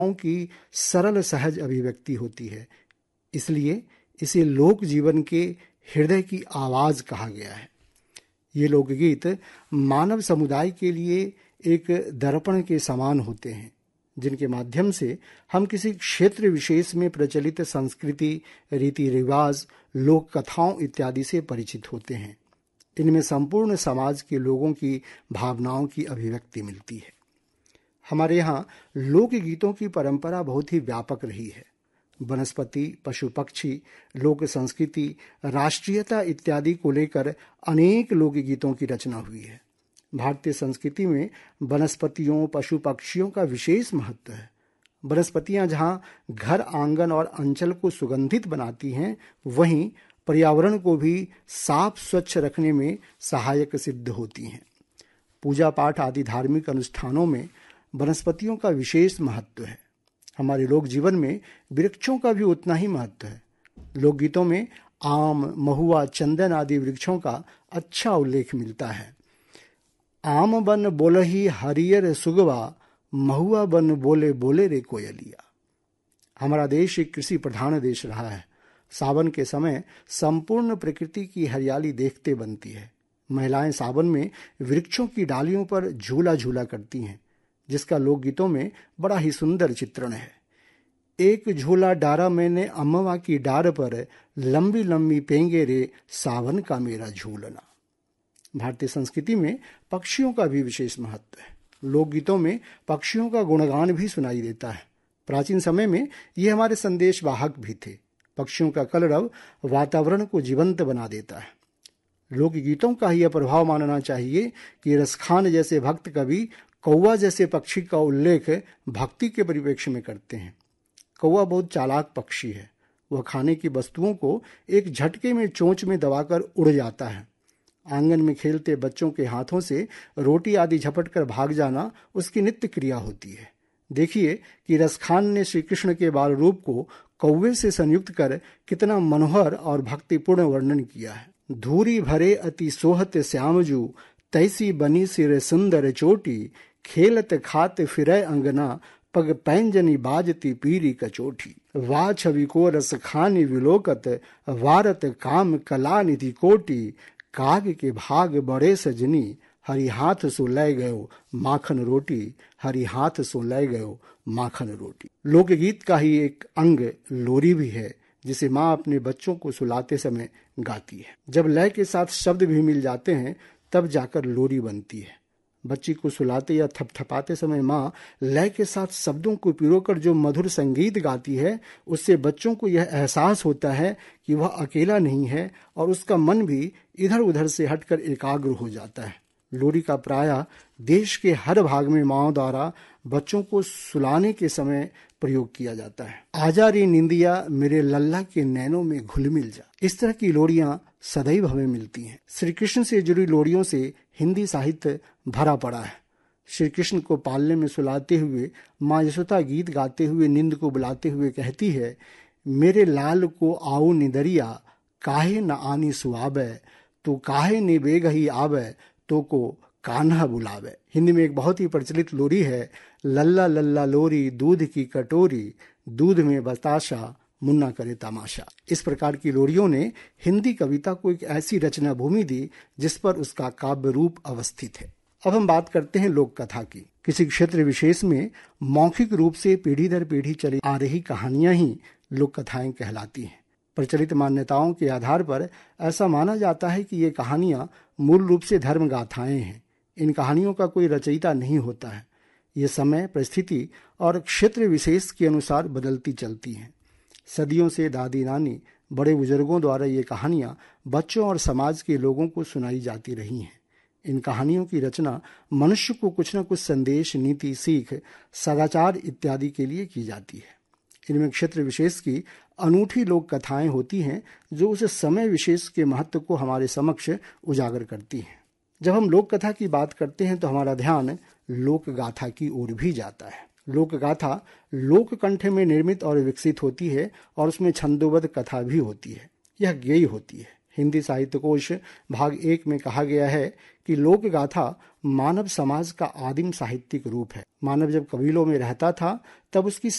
की सरल सहज अभिव्यक्ति होती है, इसलिए इसे लोक जीवन के हृदय की आवाज कहा गया है। ये लोकगीत मानव समुदाय के लिए एक दर्पण के समान होते हैं, जिनके माध्यम से हम किसी क्षेत्र विशेष में प्रचलित संस्कृति, रीति रिवाज, लोक कथाओं इत्यादि से परिचित होते हैं। इनमें संपूर्ण समाज के लोगों की भावनाओं की अभिव्यक्ति मिलती है। हमारे यहाँ लोकगीतों की परंपरा बहुत ही व्यापक रही है। वनस्पति, पशु पक्षी, लोक संस्कृति, राष्ट्रीयता इत्यादि को लेकर अनेक लोकगीतों की रचना हुई है। भारतीय संस्कृति में वनस्पतियों, पशु पक्षियों का विशेष महत्व है। वनस्पतियां जहाँ घर, आंगन और अंचल को सुगंधित बनाती हैं, वहीं पर्यावरण को भी साफ स्वच्छ रखने में सहायक सिद्ध होती हैं। पूजा पाठ आदि धार्मिक अनुष्ठानों में वनस्पतियों का विशेष महत्व है। हमारे लोक जीवन में वृक्षों का भी उतना ही महत्व है। लोकगीतों में आम, महुआ, चंदन आदि वृक्षों का अच्छा उल्लेख मिलता है। आम बन बोलही हरियर सुगवा, महुआ बन बोले बोले रे कोयलिया। हमारा देश एक कृषि प्रधान देश रहा है। सावन के समय संपूर्ण प्रकृति की हरियाली देखते बनती है। महिलाएं सावन में वृक्षों की डालियों पर झूला झूला करती हैं, जिसका लोकगीतों में बड़ा ही सुंदर चित्रण है। एक झूला डारा मैंने अम्मवा की डार पर, लंबी लंबी पेंगे रे सावन का मेरा झूलना। भारतीय संस्कृति में पक्षियों का भी विशेष महत्व है। लोकगीतों में पक्षियों का गुणगान भी सुनाई देता है। प्राचीन समय में ये हमारे संदेश वाहक भी थे। पक्षियों का कलरव वातावरण को जीवंत बना देता है। लोकगीतों का यह प्रभाव मानना चाहिए कि रसखान जैसे भक्त कवि कौवा जैसे पक्षी का उल्लेख भक्ति के परिप्रेक्ष्य में करते हैं। कौवा बहुत चालाक पक्षी है। वह खाने की वस्तुओं को एक झटके में चोंच में दबाकर उड़ जाता है। आंगन में खेलते बच्चों के हाथों से रोटी आदि झपट कर भाग जाना उसकी नित्य क्रिया होती है। देखिए कि रसखान ने श्री कृष्ण के बाल रूप को कौवे से संयुक्त कर कितना मनोहर और भक्तिपूर्ण वर्णन किया है। धूरी भरे अति सोहत श्यामजू, तैसी बनी सिर सुंदर चोटी, खेलत खात फिरै अंगना, पग पैंजनी बाजती पीरी कचोटी। वा छवि को रस खानी विलोकत, वारत काम कला निधि कोटि, काग के भाग बड़े सजनी, हरि हाथ सो लय गयो माखन रोटी, हरि हाथ सो लय गयो माखन रोटी। लोकगीत का ही एक अंग लोरी भी है, जिसे माँ अपने बच्चों को सुलाते समय गाती है। जब लय के साथ शब्द भी मिल जाते हैं, तब जाकर लोरी बनती है। बच्ची को सुलाते या थपथपाते समय माँ लय के साथ शब्दों को पिरोकर जो मधुर संगीत गाती है, उससे बच्चों को यह एहसास होता है कि वह अकेला नहीं है और उसका मन भी इधर उधर से हटकर एकाग्र हो जाता है। लोरी का प्रायः देश के हर भाग में माँओं द्वारा बच्चों को सुलाने के समय प्रयोग किया जाता है। आजा रे निंदिया मेरे लल्ला के नैनों में घुल मिल जा। इस तरह की लोरियां सदैव हमें मिलती हैं। श्री कृष्ण से जुड़ी लोरियों से हिंदी साहित्य भरा पड़ा है। श्री कृष्ण को पालने में सुलाते हुए माँ यशोदा गीत गाते हुए निंद को बुलाते हुए कहती है, मेरे लाल को आओ निदरिया, काहे न आनी सुआबे, तो काहे ने बेगही आवे, तो को कान्हा बुलावे। हिंदी में एक बहुत ही प्रचलित लोरी है, लल्ला लल्ला लोरी दूध की कटोरी, दूध में बताशा मुन्ना करे तमाशा। इस प्रकार की लोरियों ने हिंदी कविता को एक ऐसी रचना भूमि दी जिस पर उसका काव्य रूप अवस्थित है। अब हम बात करते हैं लोक कथा की। किसी क्षेत्र विशेष में मौखिक रूप से पीढ़ी दर पीढ़ी चली आ रही कहानियां ही लोक कथाएं कहलाती हैं। प्रचलित मान्यताओं के आधार पर ऐसा माना जाता है कि ये कहानियां मूल रूप से धर्म गाथाएं हैं। इन कहानियों का कोई रचयिता नहीं होता है। ये समय, परिस्थिति और क्षेत्र विशेष के अनुसार बदलती चलती हैं। सदियों से दादी नानी, बड़े बुजुर्गों द्वारा ये कहानियां बच्चों और समाज के लोगों को सुनाई जाती रही हैं। इन कहानियों की रचना मनुष्य को कुछ न कुछ संदेश, नीति, सीख, सदाचार इत्यादि के लिए की जाती है। इनमें क्षेत्र विशेष की अनूठी लोक कथाएं होती हैं जो उस समय विशेष के महत्व को हमारे समक्ष उजागर करती हैं। जब हम लोक कथा की बात करते हैं तो हमारा ध्यान लोक गाथा की ओर भी जाता है। लोक गाथा लोक कंठ में निर्मित और विकसित होती है और उसमें छंदोबद्ध कथा भी होती है। यह गेय होती है। हिंदी साहित्य कोश भाग 1 में कहा गया है कि लोक गाथा मानव समाज का आदिम साहित्यिक रूप है। मानव जब कबीलों में रहता था तब उसकी